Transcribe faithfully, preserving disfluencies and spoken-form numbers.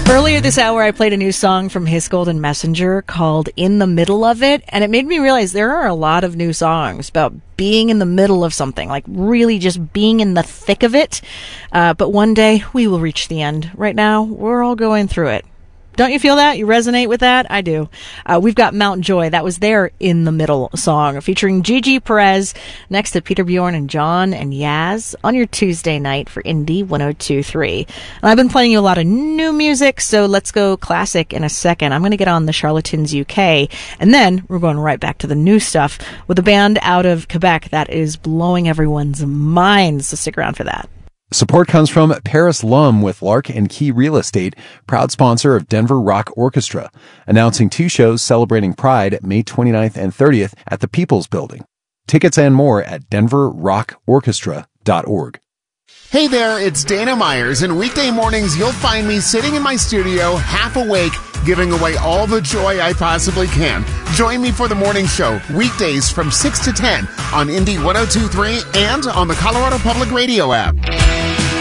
Earlier this hour, I played a new song from His Golden Messenger called In the Middle of It, and it made me realize there are a lot of new songs about being in the middle of something, like really just being in the thick of it. Uh, but one day, we will reach the end. Right now, we're all going through it. Don't you feel that? You resonate with that? I do. Uh, we've got Mount Joy. That was their In the Middle song featuring Gigi Perez next to Peter Bjorn and John and Yaz on your Tuesday night for Indie one oh two point three. And I've been playing you a lot of new music, so let's go classic in a second. I'm going to get on the Charlatans U K, and then we're going right back to the new stuff with a band out of Quebec that is blowing everyone's minds, so stick around for that. Support comes from Paris Lum with Lark and Key Real Estate, proud sponsor of Denver Rock Orchestra, announcing two shows celebrating Pride May twenty-ninth and thirtieth at the People's Building. Tickets and more at denver rock orchestra dot org. Hey there, it's Dana Myers, and weekday mornings you'll find me sitting in my studio, half awake, giving away all the joy I possibly can. Join me for the morning show, weekdays from six to ten on Indie one oh two point three and on the Colorado Public Radio app.